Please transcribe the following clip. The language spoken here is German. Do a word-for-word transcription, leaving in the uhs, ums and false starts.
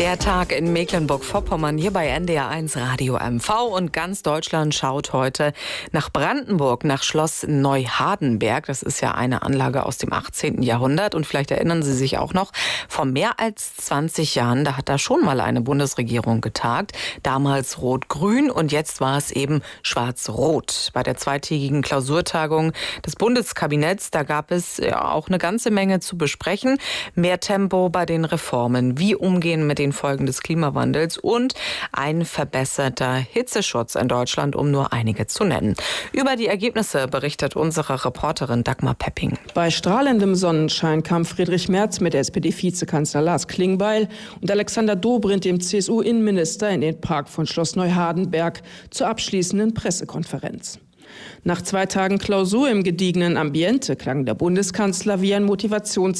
Der Tag in Mecklenburg-Vorpommern hier bei N D R eins Radio M V, und ganz Deutschland schaut heute nach Brandenburg, nach Schloss Neuhardenberg. Das ist ja eine Anlage aus dem achtzehnten Jahrhundert, und vielleicht erinnern Sie sich auch noch, vor mehr als zwanzig Jahren, da hat da schon mal eine Bundesregierung getagt, damals rot-grün, und jetzt war es eben schwarz-rot. Bei der zweitägigen Klausurtagung des Bundeskabinetts, da gab es ja auch eine ganze Menge zu besprechen. Mehr Tempo bei den Reformen, wie umgehen mit den Folgen des Klimawandels und ein verbesserter Hitzeschutz in Deutschland, um nur einige zu nennen. Über die Ergebnisse berichtet unsere Reporterin Dagmar Pepping. Bei strahlendem Sonnenschein kam Friedrich Merz mit S P D-Vizekanzler Lars Klingbeil und Alexander Dobrindt, dem C S U-Innenminister, in den Park von Schloss Neuhardenberg zur abschließenden Pressekonferenz. Nach zwei Tagen Klausur im gediegenen Ambiente klang der Bundeskanzler wie ein Motivations